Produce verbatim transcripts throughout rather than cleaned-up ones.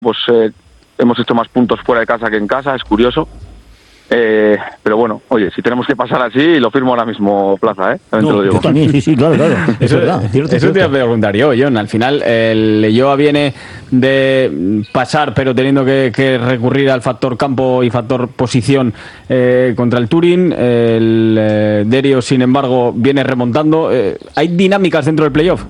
pues eh, hemos hecho más puntos fuera de casa que en casa, es curioso. Eh, pero bueno, oye, si tenemos que pasar así, lo firmo ahora mismo, Plaza, ¿eh? También no, te lo digo. Yo también, sí, sí, claro, claro. Es eso verdad, es cierto, eso cierto. te iba a preguntar yo, John. Al final, el Leioa viene de pasar, pero teniendo que, que recurrir al factor campo y factor posición eh, contra el Turín. El eh, Derio, sin embargo, viene remontando. Eh, ¿Hay dinámicas dentro del playoff?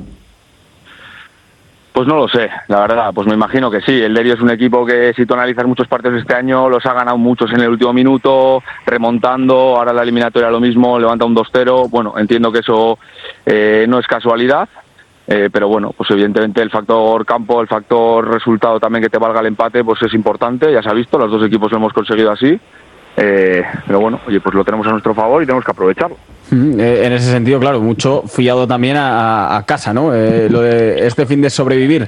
Pues no lo sé, la verdad, pues me imagino que sí. El Derio es un equipo que, si tú analizas muchos partidos este año, los ha ganado muchos en el último minuto, remontando, ahora la eliminatoria lo mismo, levanta un dos cero. Bueno, entiendo que eso eh, no es casualidad, eh, pero bueno, pues evidentemente el factor campo, el factor resultado también que te valga el empate, pues es importante, ya se ha visto, los dos equipos lo hemos conseguido así. Eh, pero bueno, oye, pues lo tenemos a nuestro favor y tenemos que aprovecharlo. Eh, en ese sentido, claro, mucho fiado también a, a casa, ¿no? Eh, lo de este fin de sobrevivir.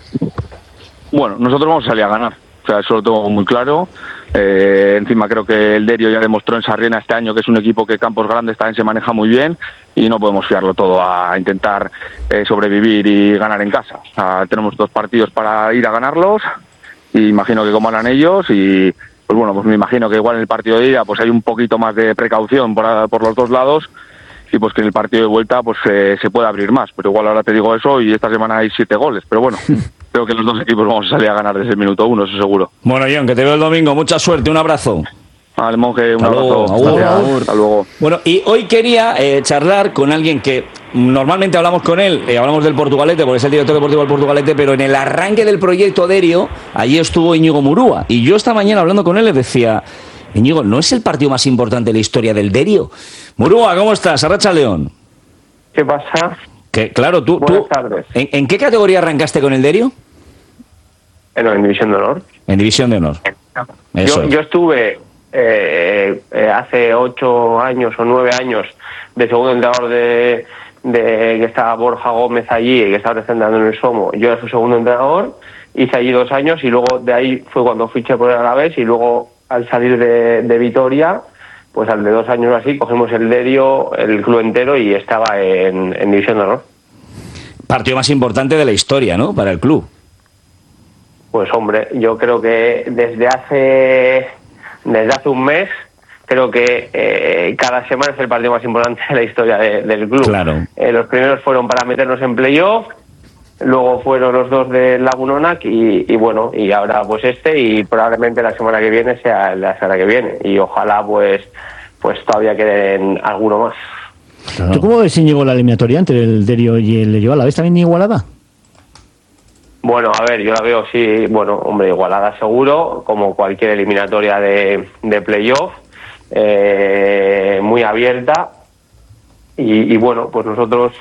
Bueno, nosotros vamos a salir a ganar, o sea, eso lo tengo muy claro. Eh, encima creo que el Derio ya demostró en Sarriena este año que es un equipo que campos grandes también se maneja muy bien y no podemos fiarlo todo a intentar eh, sobrevivir y ganar en casa. O sea, tenemos dos partidos para ir a ganarlos y imagino que como harán ellos y pues bueno, pues me imagino que igual en el partido de ida pues hay un poquito más de precaución por, por los dos lados y pues que en el partido de vuelta pues eh, se puede abrir más, pero igual ahora te digo eso y esta semana hay siete goles, pero bueno, creo que los dos equipos vamos a salir a ganar desde el minuto uno, eso seguro. Bueno, John, que te veo el domingo, mucha suerte, un abrazo. Al Monje, un Hasta abrazo. luego, agur, agur. Hasta luego. Bueno, y hoy quería eh, charlar con alguien que normalmente hablamos con él, eh, hablamos del Portugalete, porque es el director deportivo del Portugalete, pero en el arranque del proyecto Derio, allí estuvo Íñigo Murúa. Y yo esta mañana hablando con él le decía, Íñigo, ¿no es el partido más importante de la historia del Derio? Murúa, ¿cómo estás? Arracha León. ¿Qué pasa? Que, claro, tú, Buenas tú tardes. ¿en, ¿en qué categoría arrancaste con el Derio? Eh, no, en División de Honor. En División de Honor. Eso Yo, es. yo estuve eh, eh, hace ocho años o nueve años de segundo entrenador de, de que estaba Borja Gómez allí, que estaba representando en el Somo. Yo era su segundo entrenador, hice allí dos años y luego de ahí fue cuando fiché por el Alavés y luego al salir de, de Vitoria, pues al de dos años o así, cogimos el Derio, el club entero y estaba en, en División de Honor. Partido más importante de la historia, ¿no? Para el club. Pues hombre, yo creo que desde hace desde hace un mes creo que eh, cada semana es el partido más importante de la historia de, del club. Claro. Eh, los primeros fueron para meternos en playoff, luego fueron los dos de Lagunonac y, y bueno, y ahora pues este y probablemente la semana que viene sea la semana que viene y ojalá pues pues todavía queden alguno más. Claro. ¿Tú cómo ves, Íñigo, la eliminatoria entre el Derio y el Leioa? ¿La ves también igualada? Bueno, a ver, yo la veo, sí, bueno, hombre, igualada seguro, como cualquier eliminatoria de, de playoff, eh, muy abierta, y, y bueno, pues nosotros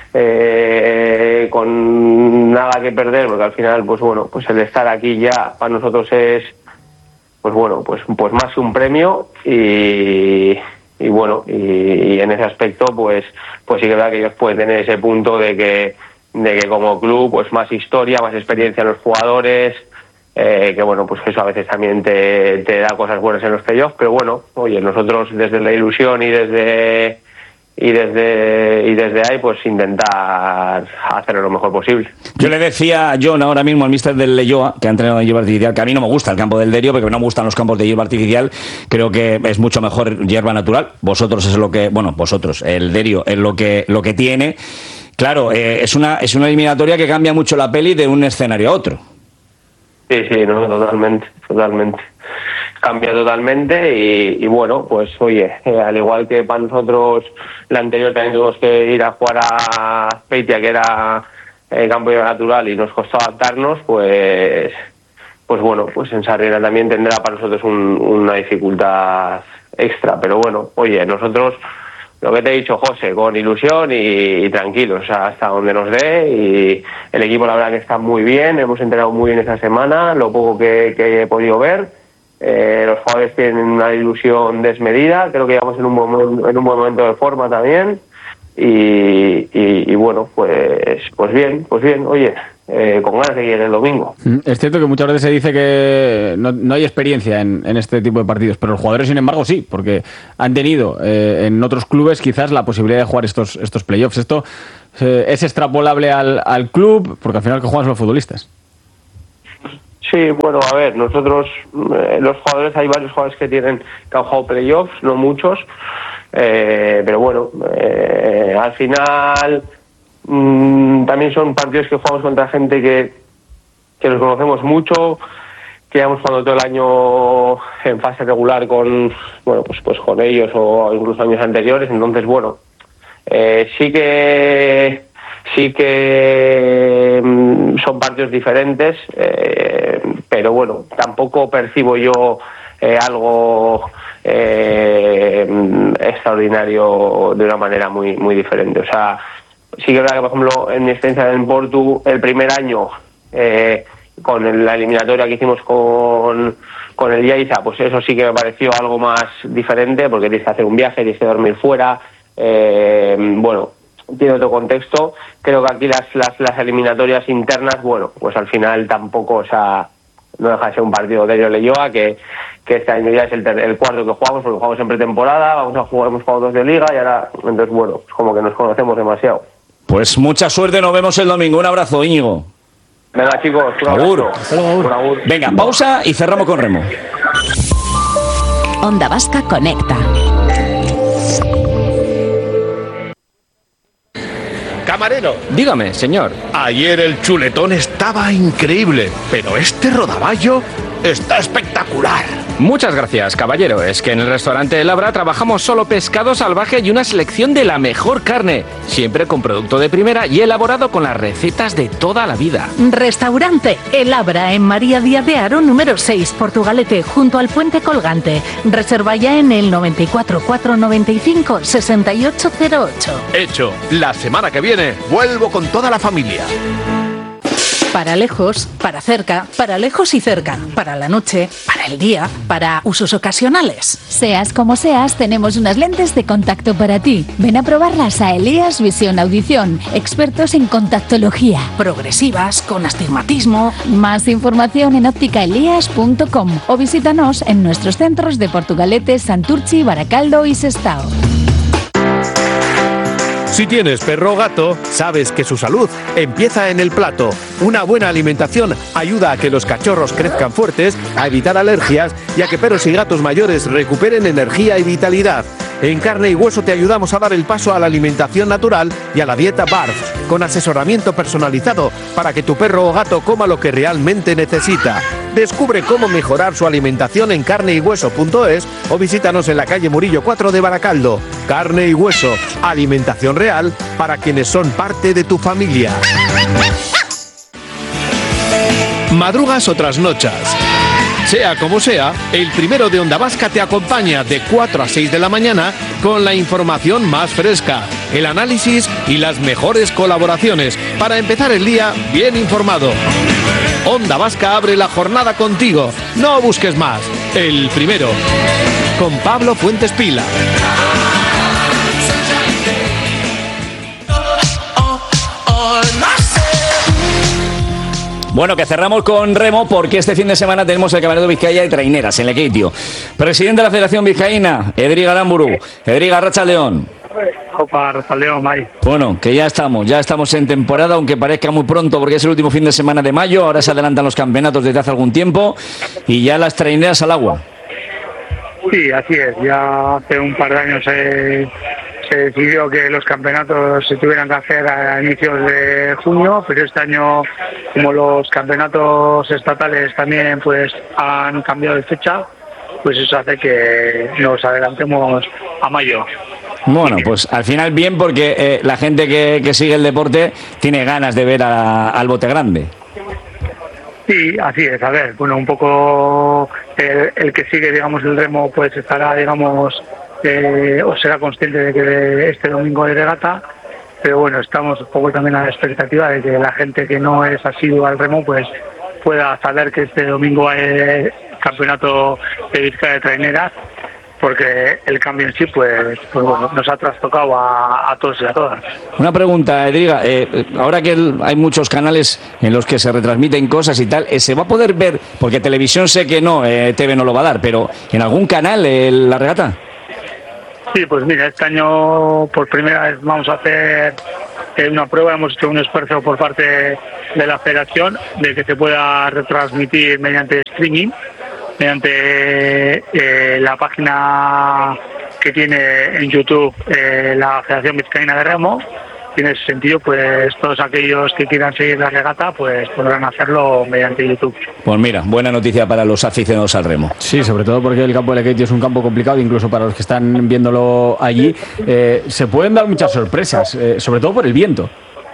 eh, con nada que perder, porque al final, pues bueno, pues el estar aquí ya para nosotros es, pues bueno, pues, pues más que un premio, y, y bueno, y, y en ese aspecto, pues, pues sí que es verdad que ellos pueden tener ese punto de que de que como club pues más historia, más experiencia en los jugadores, eh, que bueno, pues eso a veces también te, te da cosas buenas en los playoffs, pero bueno, oye, nosotros desde la ilusión y desde y desde y desde ahí pues intentar hacerlo lo mejor posible. Yo le decía a John ahora mismo al míster del Leioa, que ha entrenado en hierba artificial, que a mí no me gusta el campo del Derio, porque no me gustan los campos de hierba artificial, creo que es mucho mejor hierba natural. Vosotros es lo que, bueno, vosotros, el Derio es lo que lo que tiene. Claro, eh, es una es una eliminatoria que cambia mucho la peli de un escenario a otro. Sí, sí, no, totalmente, totalmente. Cambia totalmente y, y bueno, pues oye, eh, al igual que para nosotros la anterior también tuvimos que ir a jugar a Azpeitia, que era eh, campo natural y nos costó adaptarnos, pues pues bueno, pues en Sarriena también tendrá para nosotros un, una dificultad extra, pero bueno, oye, nosotros lo que te he dicho, José, con ilusión y, y tranquilos, o sea, hasta donde nos dé, y el equipo la verdad que está muy bien, hemos entrenado muy bien esta semana, lo poco que, que he podido ver, eh, los jugadores tienen una ilusión desmedida, creo que llegamos en un buen, en un buen momento de forma también, y, y, y bueno, pues pues bien, pues bien, oye, eh, con ganas de que llegue el domingo. Es cierto que muchas veces se dice que no, no hay experiencia en, en este tipo de partidos, pero los jugadores, sin embargo, sí, porque han tenido eh, en otros clubes quizás la posibilidad de jugar estos, estos playoffs. Esto eh, es extrapolable al, al club, porque al final que juegan son los futbolistas. Sí, bueno, a ver, nosotros, eh, los jugadores, hay varios jugadores que tienen que han jugado playoffs, no muchos, eh, pero bueno, eh, al final mmm, también son partidos que jugamos contra gente que, que nos conocemos mucho, que llevamos jugando todo el año en fase regular con, bueno, pues, pues con ellos o incluso años anteriores, entonces bueno, eh, sí que sí que mmm, son partidos diferentes, eh, pero bueno, tampoco percibo yo eh, algo eh, extraordinario de una manera muy muy diferente. O sea, sí que es verdad que, por ejemplo, en mi experiencia en Portu, el primer año, eh, con la eliminatoria que hicimos con, con el Lleida, pues eso sí que me pareció algo más diferente, porque tienes que hacer un viaje, tienes que dormir fuera, eh, bueno, tiene otro contexto. Creo que aquí las, las, las eliminatorias internas, bueno, pues al final tampoco, o sea, no deja de ser un partido de Leioa, que, que este año ya es el, ter- el cuarto que jugamos, porque jugamos en pretemporada, vamos a jugar, hemos jugado dos de liga y ahora, entonces bueno, pues como que nos conocemos demasiado. Pues mucha suerte, nos vemos el domingo. Un abrazo, Íñigo. Venga, chicos, un Agur. abrazo. Un agur. Venga, pausa y cerramos con Remo. Onda Vasca conecta. Camarero, Dígame, señor. ayer el chuletón estaba increíble, pero este rodaballo está espectacular. Muchas gracias, caballero. Es que en el restaurante El Abra trabajamos solo pescado salvaje y una selección de la mejor carne, siempre con producto de primera y elaborado con las recetas de toda la vida. Restaurante El Abra en María Díaz de Haro, número seis, Portugalete, junto al Puente Colgante. Reserva ya en el noventa y cuatro, cuatrocientos noventa y cinco, sesenta y ocho cero ocho. Hecho, la semana que viene vuelvo con toda la familia. Para lejos, para cerca, para lejos y cerca, para la noche, para el día, para usos ocasionales. Seas como seas, tenemos unas lentes de contacto para ti. Ven a probarlas a Elías Visión Audición, expertos en contactología. Progresivas, con astigmatismo. Más información en óptica elías punto com o visítanos en nuestros centros de Portugalete, Santurchi, Baracaldo y Sestao. Si tienes perro o gato, sabes que su salud empieza en el plato. Una buena alimentación ayuda a que los cachorros crezcan fuertes, a evitar alergias y a que perros y gatos mayores recuperen energía y vitalidad. En Carne y Hueso te ayudamos a dar el paso a la alimentación natural y a la dieta B A R F, con asesoramiento personalizado para que tu perro o gato coma lo que realmente necesita. Descubre cómo mejorar su alimentación en carne y hueso punto es o visítanos en la calle Murillo cuatro de Baracaldo. Carne y Hueso, alimentación real para quienes son parte de tu familia. Madrugas o trasnochas. Sea como sea, el primero de Onda Vasca te acompaña de cuatro a seis de la mañana con la información más fresca, el análisis y las mejores colaboraciones para empezar el día bien informado. Onda Vasca abre la jornada contigo. No busques más. El primero. Con Pablo Fuentes Pila. Bueno, que cerramos con Remo porque este fin de semana tenemos el Campeonato de Vizcaya de Traineras en Lekeitio. Presidente de la Federación Vizcaína, Edriga Aramburu. Edriga, Arratsaldeon. Opa, Arratsaldeon, Mai. Bueno, que ya estamos, ya estamos en temporada, aunque parezca muy pronto porque es el último fin de semana de mayo. Ahora se adelantan los campeonatos desde hace algún tiempo y ya las traineras al agua. Sí, así es. Ya hace un par de años se, se decidió que los campeonatos se tuvieran que hacer a inicios de junio, pero este año, como los campeonatos estatales también pues han cambiado de fecha, pues eso hace que nos adelantemos a mayo. Bueno, pues al final bien porque eh, la gente que, que sigue el deporte tiene ganas de ver a, al bote grande. Sí, así es. A ver, bueno, un poco el, el que sigue, digamos, el remo, pues estará, digamos, eh, o será consciente de que este domingo hay regata, pero bueno, estamos un poco también a la expectativa de que la gente que no es asidua al remo, pues pueda saber que este domingo hay campeonato de Vizcaya de traineras, porque el cambio en sí, pues, pues bueno, nos ha trastocado a, a todos y a todas. Una pregunta, Edriga, eh, ahora que el, hay muchos canales en los que se retransmiten cosas y tal, eh, ¿se va a poder ver, porque televisión sé que no, eh, T V no lo va a dar, pero en algún canal eh, la regata? Sí, pues mira, este año por primera vez vamos a hacer eh, una prueba, hemos hecho un esfuerzo por parte de la federación de que se pueda retransmitir mediante streaming, mediante eh, la página que tiene en YouTube eh, la Federación Vizcaína de Remo. Y en ese sentido, pues todos aquellos que quieran seguir la regata, pues podrán hacerlo mediante YouTube. Pues mira, buena noticia para los aficionados al remo. Sí, sobre todo porque el campo de Lequeitio es un campo complicado, incluso para los que están viéndolo allí. Eh, se pueden dar muchas sorpresas, eh, sobre todo por el viento.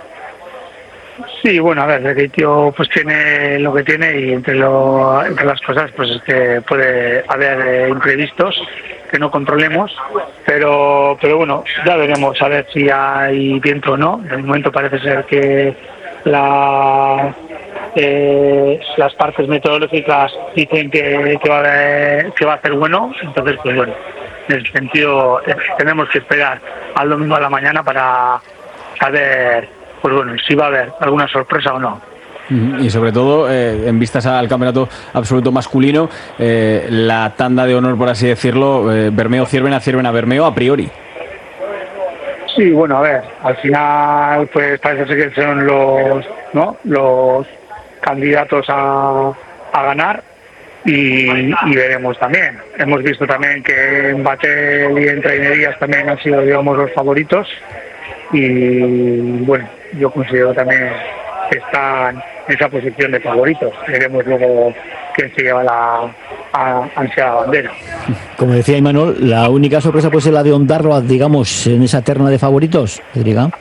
Sí, bueno, a ver, Lequeitio pues tiene lo que tiene y entre, lo, entre las cosas pues es que puede haber eh, imprevistos que no controlemos, pero pero bueno, ya veremos a ver si hay viento o no. De momento parece ser que la, eh, las partes meteorológicas dicen que, que, va a haber, que va a ser bueno, entonces pues bueno, en ese sentido eh, tenemos que esperar al domingo a la mañana para saber pues bueno, si va a haber alguna sorpresa o no. Y sobre todo, eh, en vistas al campeonato absoluto masculino, eh, la tanda de honor, por así decirlo, eh, Bermeo-Ciervena, Ciervena-Bermeo a priori. Sí, bueno, a ver, al final pues parece ser que son los, ¿no? los candidatos a, a ganar y, y veremos también. Hemos visto también que en Batel y en Trainerías también han sido, digamos, los favoritos y bueno, yo considero también que están en esa posición de favoritos. Veremos luego quién se lleva la a, ansiada bandera. Como decía Imanol, la única sorpresa puede ser la de Ondarroa, digamos, en esa terna de favoritos, diga.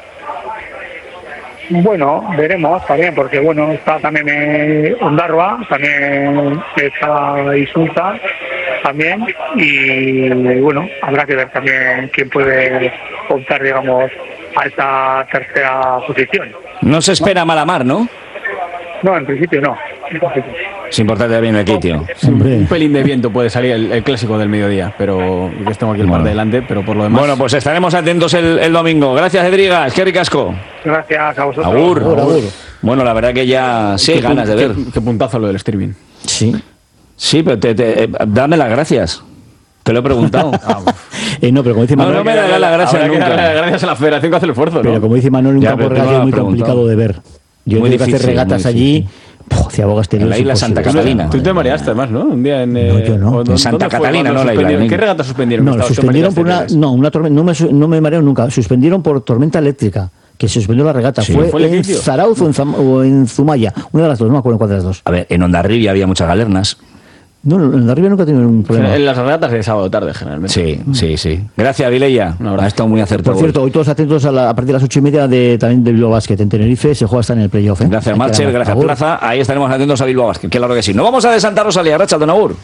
Bueno, veremos también, porque bueno, está también eh, Ondarroa, también está Isunza también, y bueno, habrá que ver también quién puede optar, digamos, a esa tercera posición. No se espera mala mar, ¿no? No, en principio no. En principio. Es importante bien el Lequeitio. Un pelín de viento puede salir el, el clásico del mediodía, pero que tengo aquí el bueno. par delante, pero por lo demás. Bueno, pues estaremos atentos el, el domingo. Gracias, Edrigas. Qué ricasco. Gracias a vosotros. Agur. Agur, agur. Bueno, la verdad que ya sí hay ganas de ver. Qué, qué puntazo lo del streaming. Sí. Sí, pero te, te, eh, dame las gracias. Te lo he preguntado. ah, eh, no, pero como dice Manuel, no, no me da la gracia nunca. Gracias a la federación que hace el esfuerzo, pero ¿no? como dice Manuel, un ya, campo regatas es muy complicado de ver. Yo muy tengo que hacer regatas allí. Hacia Bogastel, en la isla Santa Catalina. Tú te mareaste además, ¿no? Un día en, eh, no, yo no. En Santa Catalina, no la isla. ¿Qué regata suspendieron? No, la suspendieron por una, no, una tormenta. No me, no me mareo nunca. Suspendieron por tormenta eléctrica. Que se suspendió la regata. Sí. Fue, ¿Fue en Zarauz o en, Zam, o en Zumaya. Una de las dos, no me acuerdo cuál de las dos. A ver, en Hondarribia había muchas galernas. No, en Hondarribia nunca he tenido un problema. En las regatas de sábado tarde, generalmente. Sí, sí, sí. Gracias, Vileya. Ha estado muy acertado. Por cierto, hoy todos atentos a, la, a partir de las ocho y media de, también de Bilbao Basket. En Tenerife se juega hasta en el playoff. ¿eh? Gracias, Marcher. Gracias, Agur. Plaza. Ahí estaremos atentos a Bilbao Basket. Claro que sí. Nos vamos a de Santa Rosalía. Racha, Don Agur.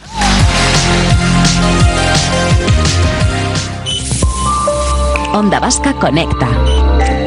Onda Vasca Conecta.